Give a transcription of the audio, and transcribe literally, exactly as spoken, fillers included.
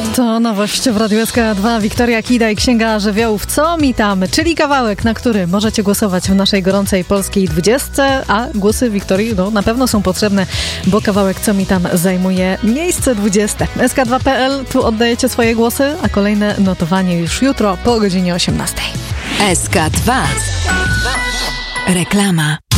To nowość w Radiu S K dwa. Wiktoria Kida i Księga Żywiołów. Co mi tam? Czyli kawałek, na który możecie głosować w naszej gorącej polskiej dwudziestce, a głosy Wiktorii no, na pewno są potrzebne, bo kawałek Co mi tam zajmuje miejsce dwudzieste. S K dwa kropka P L, tu oddajecie swoje głosy, a kolejne notowanie już jutro po godzinie osiemnastej. S K dwa. Reklama.